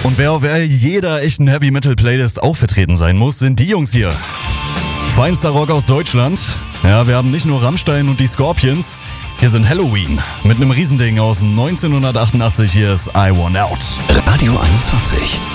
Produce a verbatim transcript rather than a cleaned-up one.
Und wer auf jeder echten Heavy-Metal-Playlist auch vertreten sein muss, sind die Jungs hier. Feinster Rock aus Deutschland. Ja, wir haben nicht nur Rammstein und die Scorpions. Hier sind Halloween mit einem Riesending aus neunzehnhundertachtundachtzig. Hier ist I Want Out. Radio einundzwanzig.